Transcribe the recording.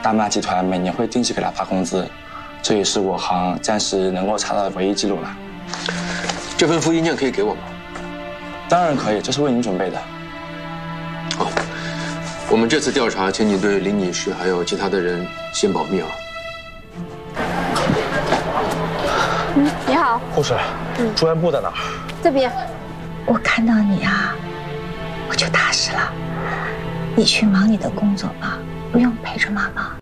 大妈集团每年会定期给他发工资，这也是我行暂时能够查到的唯一记录了。 这份复印件可以给我吗？ 当然可以，这是为您准备的。 好，我们这次调查，请你对林女士还有其他的人先保密啊。 你好， 护士，住院部在哪儿？ 这边。 我看到你啊，我就踏实了。你去忙你的工作吧，不用陪着妈妈。